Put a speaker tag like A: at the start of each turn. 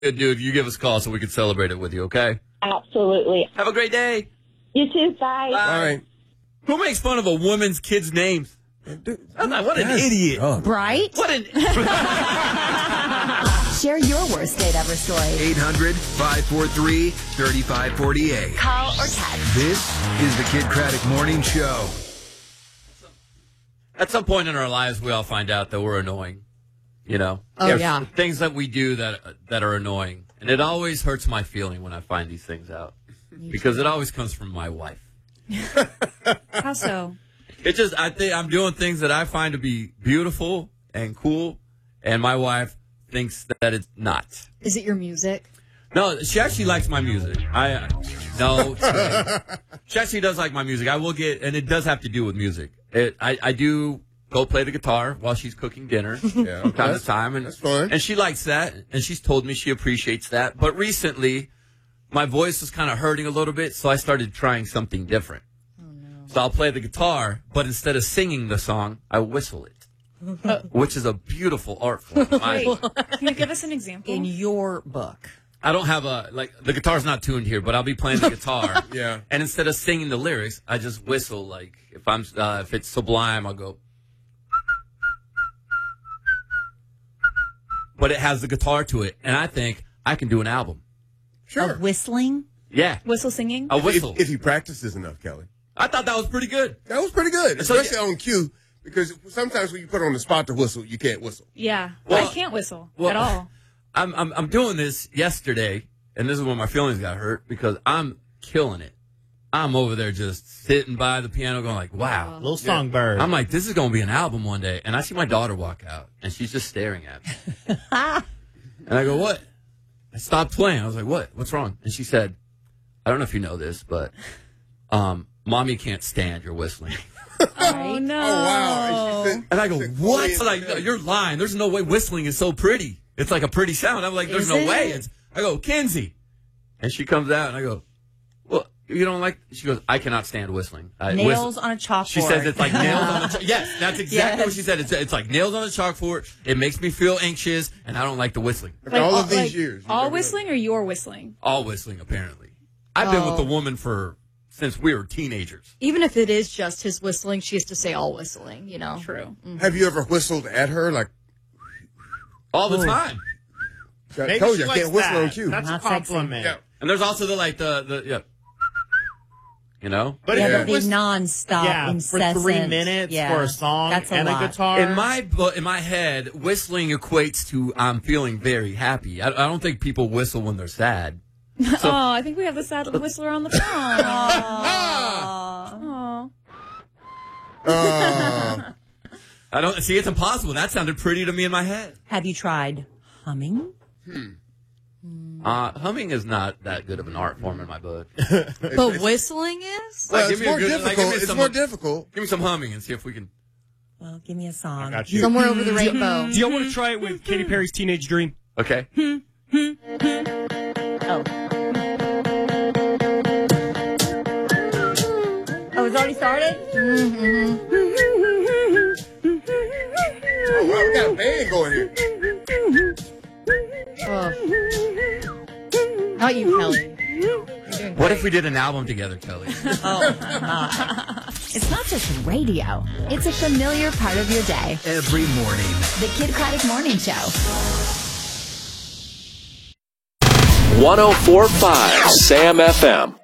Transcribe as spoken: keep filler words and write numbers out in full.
A: good, dude. You give us a call so we can celebrate it with you, okay?
B: Absolutely.
A: Have a great day.
B: You too. Bye.
A: Bye.
C: All right.
A: Who makes fun of a woman's kids' names?
C: Dude,
A: I'm not, what an
C: that's
A: idiot.
C: dumb.
D: Right?
A: What an...
D: Share your worst date ever story.
E: eight hundred, five four three, three five four eight.
D: Call or text.
E: This is the Kid Craddock Morning Show.
A: At some point in our lives, we all find out that we're annoying. You know?
D: Oh,
A: There's
D: yeah.
A: things that we do that that are annoying. And it always hurts my feeling when I find these things out. Because it always comes from my wife.
F: How so?
A: It just, I think I'm doing things that I find to be beautiful and cool, and my wife thinks that it's not.
F: Is it your music?
A: No, she actually likes my music. I, uh, no, she actually does like my music. I will get, and it does have to do with music. It, I, I do go play the guitar while she's cooking dinner
C: Yeah,
A: from time to time. And,
C: that's fun.
A: and she likes that, and she's told me she appreciates that. But recently, my voice was kind of hurting a little bit, so I started trying something different. So I'll play the guitar, but instead of singing the song, I whistle it, which is a beautiful art form. I,
F: Can you give us an example?
D: In your book.
A: I don't have a, like, the guitar's not tuned here, but I'll be playing the guitar.
C: Yeah.
A: And instead of singing the lyrics, I just whistle. Like, if I'm, uh, if it's Sublime, I'll go. But it has the guitar to it, and I think I can do an album.
C: Sure.
D: Of whistling?
A: Yeah.
F: Whistle singing?
A: A whistle.
C: If, if he practices enough, Kelly.
A: I thought that was pretty good.
C: That was pretty good,
A: So,
C: especially on cue, because sometimes when you put on the spot to whistle, you can't whistle.
F: Yeah.
A: Well-
F: I can't whistle
A: well-
F: at all.
A: I'm, I'm I'm doing this yesterday, and this is when my feelings got hurt because I'm killing it. I'm over there just sitting by the piano going like, wow.
G: Little songbird.
A: I'm like, this is going to be an album one day. And I see my daughter walk out, and she's just staring at me. And I go, what? I stopped playing. I was like, what? What's wrong? And she said, I don't know if you know this, but um, Mommy can't stand your whistling.
F: Oh, no.
C: Oh, wow. And, she said,
A: And I go,
C: she said,
A: what?
C: "Chloe,
A: Like, no, you're lying. There's no way whistling is so pretty. It's like a pretty sound. I'm like, there's
D: Is
A: no
D: it?
A: way. It's, I go, Kenzie. And she comes out, and I go, well, you don't like, she goes, I cannot stand whistling. I,
D: Nails
A: whistle.
D: on a chalkboard.
A: She says it's like nails on the chalkboard. Yes, that's exactly
D: Yes.
A: what she said. It's, it's like nails on the chalkboard. It makes me feel anxious, and I don't like the whistling.
C: After all of these
F: like,
C: years. you
F: All
C: never
F: whistling or your whistling?
A: All whistling, apparently. I've been with
D: Oh.
A: the woman for, since we were teenagers.
H: Even if it is just his whistling, she has to say all whistling, you know?
F: True.
C: know. Have you ever whistled at her? Like,
A: All the time.
C: I
G: Maybe
C: told
G: she
C: you, I
G: likes
C: can't whistle
G: that.
C: on cue.
G: That's
D: Not
G: a compliment.
C: Yeah.
A: And there's also the, like, the, the, yeah. You know?
G: But
D: Yeah,
G: if
C: Yeah.
D: but
G: it
D: the
G: was
D: non-stop,
G: yeah,
D: incessant.
G: for three minutes
D: yeah,
G: for a song
D: that's a
G: and
D: lot.
G: a guitar.
A: In my bu- in my head, whistling equates to I'm feeling very happy. I, I don't think people whistle when they're sad.
F: oh, I think we have the sad whistler on the phone. Aw.
C: Uh,
A: I don't see. It's impossible. That sounded pretty to me in my head.
D: Have you tried humming?
A: Uh, humming is not that good of an art form in my book.
H: But whistling is?
C: well,
A: give
C: it's
A: me a
C: more
A: good- like, give
C: difficult.
A: me
C: it's
A: some-
C: more difficult.
A: Give me some humming and see if we can.
D: Well, give me a song.
G: got you.
H: Somewhere over the rainbow.
I: Do y'all want to try it with Katy Perry's Teenage Dream?
A: Okay.
D: Oh. Oh, it's already started?
C: Oh, wow, we got a band going here.
H: Oh. Not you, Kelly. You're doing
A: What if we did an album together, Kelly?
D: It's not just radio. It's a familiar part of your day.
E: Every morning.
D: The Kid Craddock Morning Show.
J: one oh four point five Sam F M.